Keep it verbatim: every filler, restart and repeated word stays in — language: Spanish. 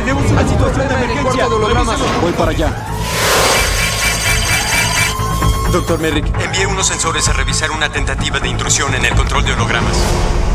Tenemos una situación de emergencia. Voy para allá. Doctor Merrick, envié unos sensores a revisar una tentativa de intrusión en el control de hologramas.